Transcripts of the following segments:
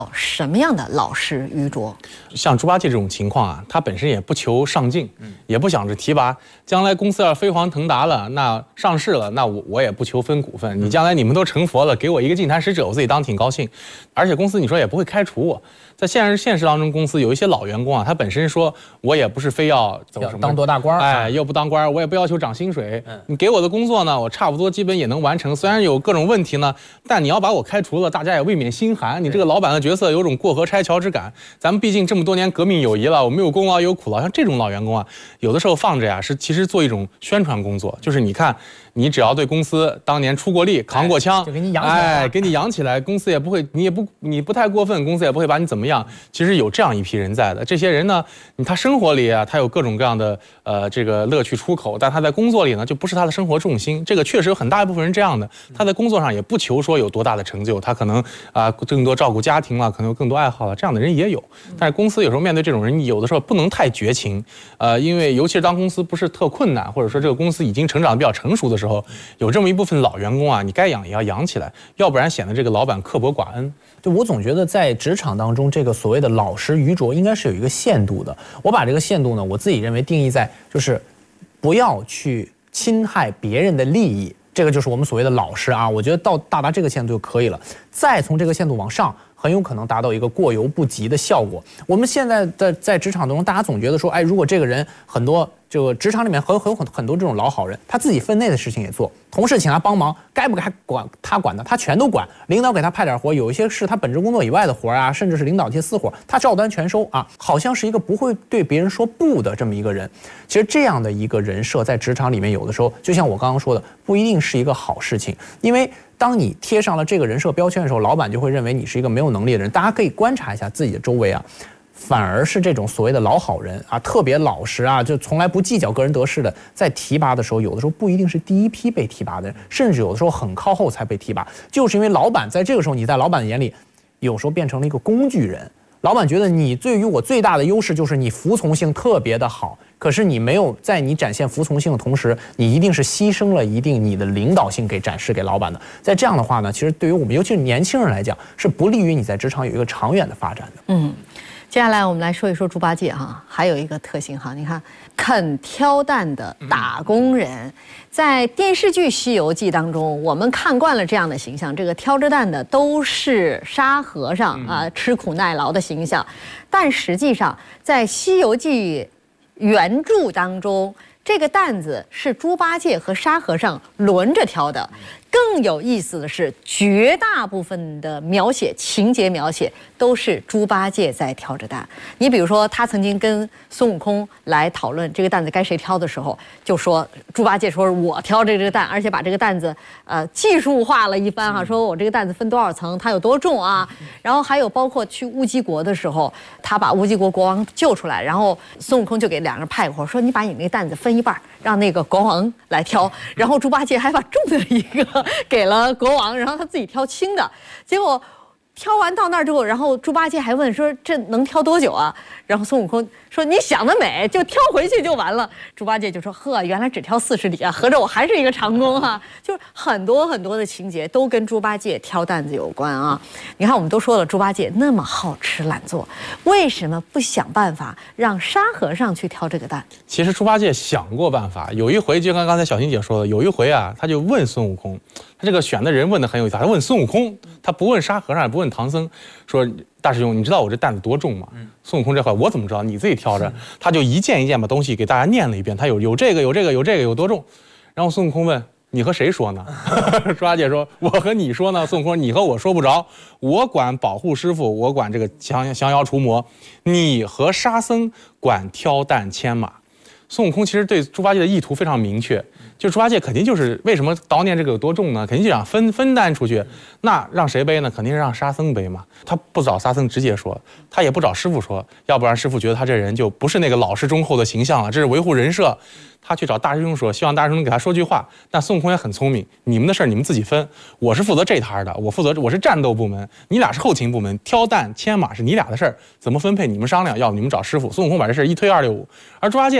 什么样的老实愚拙？ 像猪八戒这种情况啊，他本身也不求上进，也不想着提拔。将来公司要飞黄腾达了，那上市了，那我也不求分股份。你将来你们都成佛了，给我一个净坛使者，我自己当挺高兴。而且公司你说也不会开除我。在现实当中，公司有一些老员工啊，他本身说我也不是非要走什么当多大官， 哎，又不当官，我也不要求涨薪水。你给我的工作呢，我差不多基本也能完成，虽然有各种问题呢，但你要把我开除了，大家也未免心寒。你这个老板的角色有种过河拆桥之感。咱们毕竟这么多年革命友谊了，我们有功劳也有苦劳。像这种老员工啊，有的时候放着呀，是其实做一种宣传工作，就是你看。你只要对公司当年出过力、扛过枪， 就给你养起来， 给你养起来，公司也不会，你不太过分，公司也不会把你怎么样。其实有这样一批人在的，这些人呢，他生活里啊，他有各种各样的这个乐趣出口，但他在工作里呢，就不是他的生活重心。这个确实有很大一部分人这样的，他在工作上也不求说有多大的成就，他可能更多照顾家庭了，可能有更多爱好了，这样的人也有。但是公司有时候面对这种人，有的时候不能太绝情，因为尤其是当公司不是特困难，或者说这个公司已经成长得比较成熟的时候，有这么一部分老员工啊，你该养也要养起来，要不然显得这个老板刻薄寡恩。 对，我总觉得在职场当中，这个所谓的老实愚拙应该是有一个限度的。我把这个限度呢，我自己认为定义在就是不要去侵害别人的利益，这个就是我们所谓的老实啊。我觉得到达这个限度就可以了，再从这个限度往上，很有可能达到一个过犹不及的效果。我们现在在职场当中，大家总觉得说，哎，如果这个人很多。这个职场里面很多这种老好人，他自己分内的事情也做，同事请他帮忙，该不该管他管的，他全都管。领导给他派点活，有一些是他本职工作以外的活啊，甚至是领导一些私活，他照单全收啊，好像是一个不会对别人说不的这么一个人。其实这样的一个人设在职场里面，有的时候就像我刚刚说的，不一定是一个好事情，因为当你贴上了这个人设标签的时候，老板就会认为你是一个没有能力的人。大家可以观察一下自己的周围啊。反而是这种所谓的老好人啊，特别老实啊，就从来不计较个人得失的，在提拔的时候，有的时候不一定是第一批被提拔的人，甚至有的时候很靠后才被提拔，就是因为老板在这个时候，你在老板的眼里，有时候变成了一个工具人。老板觉得你对于我最大的优势就是你服从性特别的好，可是你没有在你展现服从性的同时，你一定是牺牲了一定你的领导性给展示给老板的。在这样的话呢，其实对于我们尤其是年轻人来讲，是不利于你在职场有一个长远的发展的。 接下来我们来说一说猪八戒哈，还有一个特性哈，你看肯挑担的打工人，在电视剧《西游记》当中，我们看惯了这样的形象，这个挑着担的都是沙和尚啊，吃苦耐劳的形象，但实际上在《西游记》原著当中，这个担子是猪八戒和沙和尚轮着挑的。更有意思的是，绝大部分的情节描写都是猪八戒在挑着担。你比如说，他曾经跟孙悟空来讨论这个担子该谁挑的时候，就说猪八戒说我挑这个担，而且把这个担子技术化了一番哈，说我这个担子分多少层，它有多重啊。然后还有包括去乌鸡国的时候，他把乌鸡国国王救出来，然后孙悟空就给两人派活，说你把你那个担子分一半，让那个国王来挑。然后猪八戒还把重的一个给了国王，然后他自己挑轻的。结果挑完到那儿之后，然后猪八戒还问说这能挑多久啊？然后孙悟空说你想得美，就挑回去就完了。猪八戒就说呵，原来只挑40里啊，合着我还是一个长工啊。就是很多的情节都跟猪八戒挑担子有关啊。你看我们都说了，猪八戒那么好吃懒做，为什么不想办法让沙和尚去挑这个担？ 其实猪八戒想过办法，有一回就跟刚才小欣姐说的，有一回啊，他就问孙悟空，他这个选的人问的很有意思，他问孙悟空，他不问沙和尚，也不问唐僧，说大师兄，你知道我这担子多重吗？孙悟空这话我怎么知道？你自己挑着。他就一件一件把东西给大家念了一遍，他有这个有多重。然后孙悟空问你和谁说呢？猪八戒说我和你说呢。孙悟空说你和我说不着，我管保护师傅，我管这个降妖除魔，你和沙僧管挑担牵马。孙悟空其实对猪八戒的意图非常明确，就猪八戒肯定就是为什么叨念这个有多重呢？肯定就想分担出去，那让谁背呢？肯定是让沙僧背嘛。他不找沙僧直接说，他也不找师傅说，要不然师傅觉得他这人就不是那个老实忠厚的形象了，这是维护人设。他去找大师兄说，希望大师兄给他说句话。但孙悟空也很聪明，你们的事儿你们自己分，我是负责这摊的，我是战斗部门，你俩是后勤部门，挑担牵马是你俩的事儿，怎么分配你们商量，要你们找师傅。孙悟空把这事儿一推二就五，而猪八戒呢？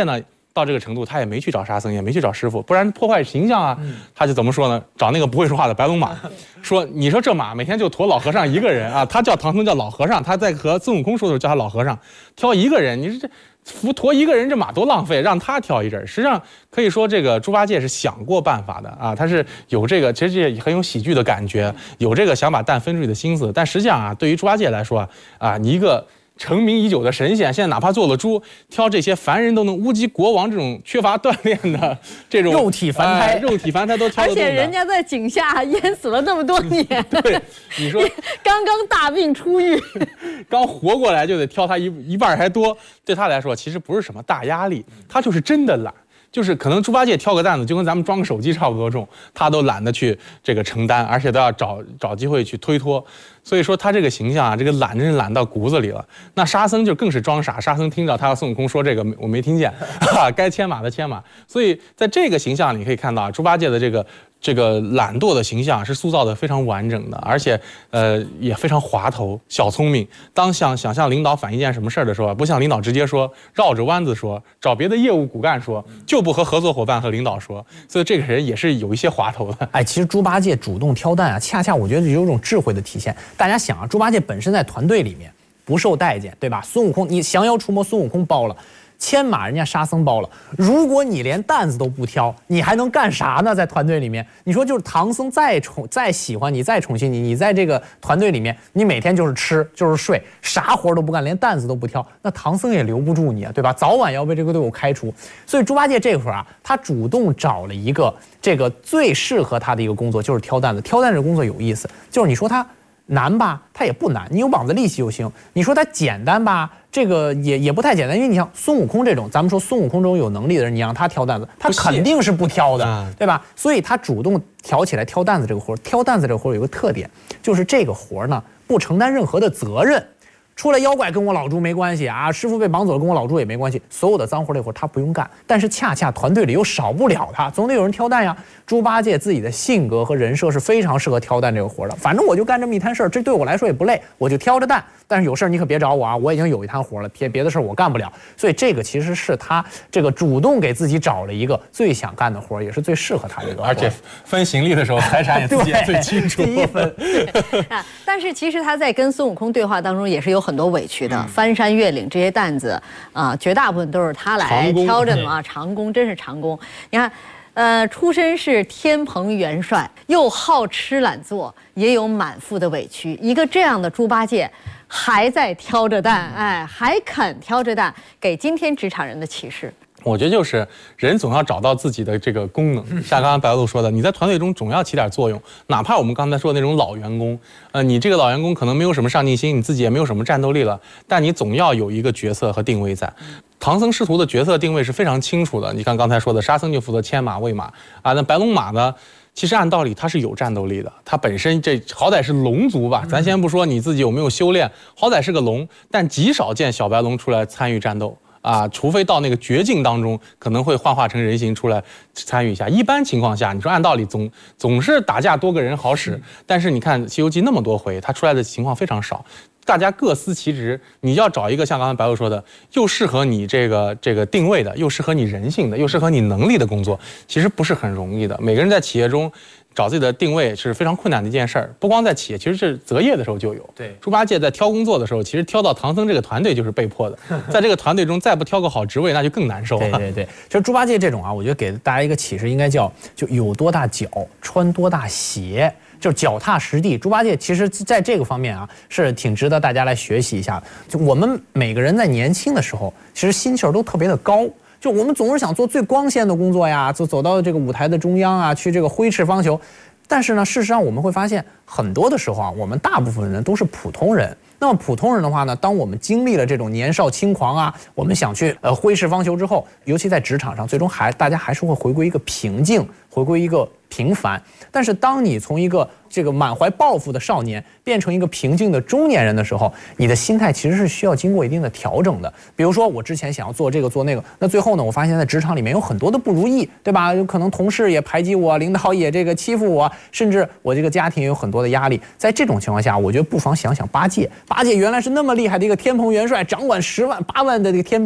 到这个程度，他也没去找沙僧，也没去找师傅，不然破坏形象啊。他就怎么说呢？找那个不会说话的白龙马，说你说这马每天就驮老和尚一个人啊，他叫唐僧叫老和尚，他在和孙悟空说的时候叫他老和尚，挑一个人，你这驮一个人这马多浪费，让他挑一阵。实际上可以说这个猪八戒是想过办法的啊，他是有这个其实也很有喜剧的感觉，有这个想把蛋分出去的心思。但实际上啊，对于猪八戒来说啊，你一个成名已久的神仙，现在哪怕做了猪，挑这些凡人都能乌鸡国王这种缺乏锻炼的这种肉体凡胎， 肉体凡胎都挑得动的。 而且人家在井下淹死了那么多年， 对，你说刚刚大病初愈， 刚活过来就得挑他一半还多，对他来说其实不是什么大压力，他就是真的懒。就是可能猪八戒挑个担子就跟咱们装个手机差不多重，他都懒得去这个承担，而且都要找机会去推脱。所以说他这个形象啊，这个懒真是懒到骨子里了。那沙僧就更是装傻，沙僧听着他和孙悟空说这个我没听见，该牵马的牵马。所以在这个形象你可以看到猪八戒的这个懒惰的形象是塑造的非常完整的，而且也非常滑头小聪明。当想向领导反映一件什么事儿的时候，不向领导直接说，绕着弯子说，找别的业务骨干说，就不和合作伙伴和领导说。所以这个人也是有一些滑头的。 哎，其实猪八戒主动挑担啊，恰恰我觉得有种智慧的体现。大家想啊，猪八戒本身在团队里面不受待见，对吧？孙悟空，你降妖除魔，孙悟空包了。牵马人家沙僧包了，如果你连担子都不挑，你还能干啥呢？在团队里面，你说就是唐僧再喜欢你，再宠幸你，你在这个团队里面，你每天就是吃就是睡，啥活都不干，连担子都不挑，那唐僧也留不住你啊，对吧？早晚要被这个队伍开除。所以猪八戒这会儿啊，他主动找了一个这个最适合他的一个工作，就是挑担子。挑担子这个工作有意思，就是你说他难吧，它也不难，你有膀子力气就行。你说它简单吧，这个也不太简单，因为你像孙悟空这种，咱们说孙悟空这种有能力的人，你让他挑担子，他肯定是不挑的，对吧？所以他主动挑起来挑担子这个活。挑担子这个活有一个特点，就是这个活呢不承担任何的责任。出来妖怪跟我老猪没关系啊，师傅被绑走了跟我老猪也没关系，所有的脏活累活他不用干，但是恰恰团队里又少不了他，总得有人挑担呀。猪八戒自己的性格和人设是非常适合挑担这个活的，反正我就干这么一摊事儿，这对我来说也不累，我就挑着担，但是有事儿你可别找我啊，我已经有一摊活了，别的事儿我干不了。所以这个其实是他这个主动给自己找了一个最想干的活，也是最适合他的一个活。 而且分行李的时候财产也自己最清楚， 第一分。 但是其实他在跟孙悟空对话当中也是有很多委屈的，翻山越岭这些担子啊，绝大部分都是他来挑着的嘛，长工真是长工。你看。出身是天蓬元帅，又好吃懒做，也有满腹的委屈。一个这样的猪八戒，还在挑着担，哎，还肯挑着担，给今天职场人的启示。 我觉得就是人总要找到自己的这个功能，像刚刚白鹿说的，你在团队中总要起点作用，哪怕我们刚才说的那种老员工，你这个老员工可能没有什么上进心，你自己也没有什么战斗力了，但你总要有一个角色和定位在。唐僧师徒的角色定位是非常清楚的，你看刚才说的，沙僧就负责牵马喂马啊，那白龙马呢？其实按道理他是有战斗力的，他本身这好歹是龙族吧，咱先不说你自己有没有修炼，好歹是个龙，但极少见小白龙出来参与战斗。啊，除非到那个绝境当中，可能会幻化成人形出来参与一下。一般情况下，你说按道理总是打架多个人好使，但是你看《西游记》那么多回，他出来的情况非常少。大家各司其职，你要找一个像刚才白鹿说的，又适合你这个定位的，又适合你人性的，又适合你能力的工作，其实不是很容易的。每个人在企业中找自己的定位是非常困难的一件事儿，不光在企业，其实是择业的时候就有。 对， 猪八戒在挑工作的时候，其实挑到唐僧这个团队就是被迫的，在这个团队中再不挑个好职位，那就更难受了。 对，其实猪八戒这种啊，我觉得给大家一个启示，应该叫就有多大脚穿多大鞋。就是脚踏实地，猪八戒其实在这个方面啊是挺值得大家来学习一下的。就我们每个人在年轻的时候，其实心气儿都特别的高，就我们总是想做最光鲜的工作呀，走到这个舞台的中央啊，去这个挥斥方遒。但是呢，事实上我们会发现，很多的时候啊，我们大部分人都是普通人。那么普通人的话呢，当我们经历了这种年少轻狂啊，我们想去挥斥方遒之后，尤其在职场上，最终大家还是会回归一个平静，回归一个平凡。但是当你从一个这个满怀抱负的少年变成一个平静的中年人的时候，你的心态其实是需要经过一定的调整的。比如说我之前想要做这个做那个，那最后呢，我发现在职场里面有很多的不如意，对吧？有可能同事也排挤我，领导也这个欺负我，甚至我这个家庭也有很多的压力。在这种情况下，我觉得不妨想想八戒。八戒原来是那么厉害的一个天蓬元帅，掌管10万8万的这个天兵。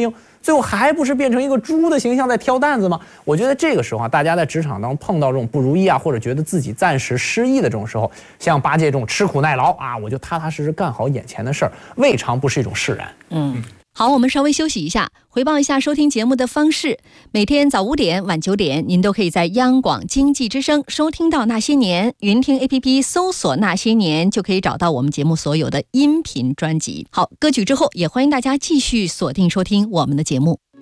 最后还不是变成一个猪的形象在挑担子吗？我觉得这个时候啊，大家在职场当中碰到这种不如意啊，或者觉得自己暂时失意的这种时候，像八戒这种吃苦耐劳啊，我就踏踏实实干好眼前的事儿，未尝不是一种释然。 好，我们稍微休息一下，回报一下收听节目的方式。每天早5点、晚9点，您都可以在央广经济之声收听到《那些年》，云听 APP 搜索《那些年》就可以找到我们节目所有的音频专辑。好，歌曲之后，也欢迎大家继续锁定收听我们的节目。